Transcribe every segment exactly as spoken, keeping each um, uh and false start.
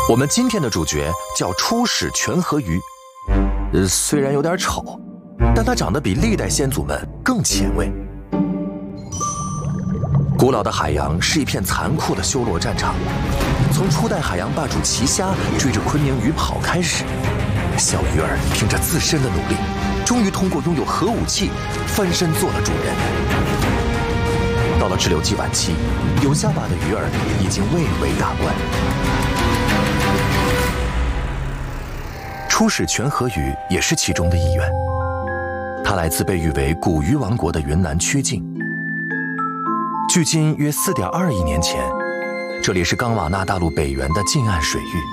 我们今天的主角叫初始全河鱼，呃，虽然有点丑，但它长得比历代先祖们更前卫。古老的海洋是一片残酷的修罗战场，从初代海洋霸主奇虾追着昆明鱼跑开始，小鱼儿凭着自身的努力，终于通过拥有核武器翻身做了主人。到了滞留纪晚期，有下巴的鱼儿已经蔚为大观。初始全河鱼也是其中的一员，它来自被誉为古鱼王国的云南曲靖。距今约 四点二亿年前，这里是冈瓦纳大陆北缘的近岸水域。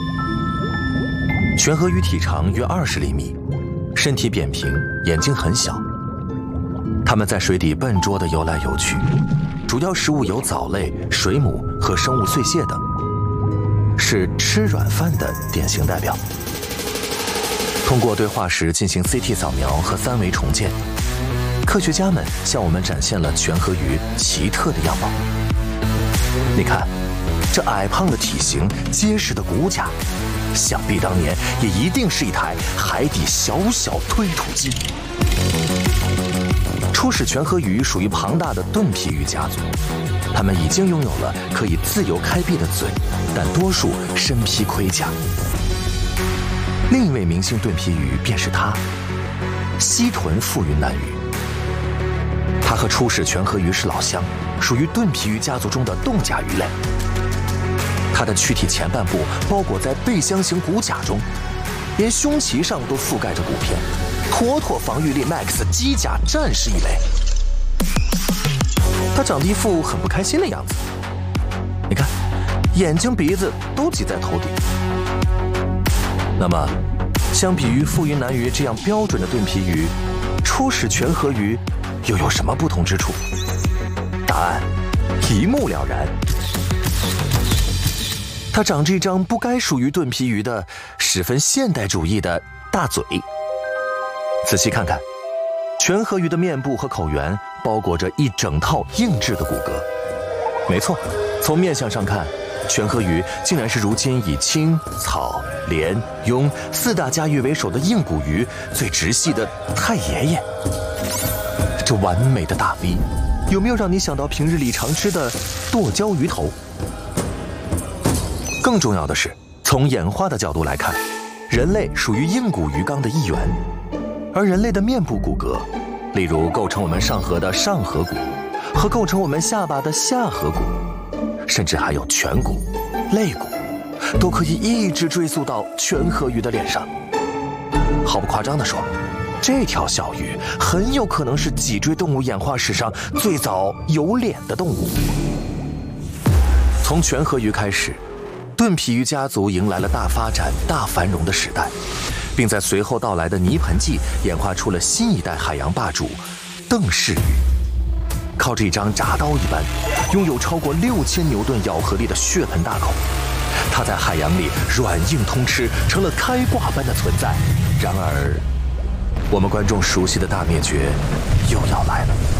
全河鱼体长约二十厘米，身体扁平，眼睛很小。它们在水底笨拙地游来游去，主要食物有藻类、水母和生物碎屑等，是吃软饭的典型代表。通过对化石进行 C T 扫描和三维重建，科学家们向我们展现了全河鱼奇特的样貌。你看，这矮胖的体型，结实的骨架，想必当年也一定是一台海底小小推土机。初始全河鱼属于庞大的盾皮鱼家族，它们已经拥有了可以自由开闭的嘴，但多数身披盔甲。另一位明星盾皮鱼便是它——西臀腹云南鱼。它和初始全河鱼是老乡，属于盾皮鱼家族中的冻甲鱼类。它的躯体前半部包裹在背箱型骨甲中，连胸鳍上都覆盖着骨片，妥妥防御力 max 机甲战士一类。它长得一副很不开心的样子，你看，眼睛鼻子都挤在头顶。那么，相比于腹云南鱼这样标准的盾皮鱼，初始全河鱼又有什么不同之处？答案一目了然。它长着一张不该属于盾皮鱼的十分现代主义的大嘴。仔细看看，全河鱼的面部和口缘包裹着一整套硬质的骨骼。没错，从面相上看，全河鱼竟然是如今以青、草、鲢、鳙四大家鱼为首的硬骨鱼最直系的太爷爷。这完美的大 V， 有没有让你想到平日里常吃的剁椒鱼头？更重要的是，从演化的角度来看，人类属于硬骨鱼纲的一员，而人类的面部骨骼，例如构成我们上颌的上颌骨和构成我们下巴的下颌骨，甚至还有颧骨、肋骨，都可以一直追溯到全河鱼的脸上。毫不夸张地说，这条小鱼很有可能是脊椎动物演化史上最早有脸的动物。从全河鱼开始，盾皮鱼家族迎来了大发展、大繁荣的时代，并在随后到来的泥盆纪演化出了新一代海洋霸主——邓氏鱼。靠着一张铡刀一般、拥有超过六千牛顿咬合力的血盆大口，它在海洋里软硬通吃，成了开挂般的存在。然而，我们观众熟悉的大灭绝又要来了。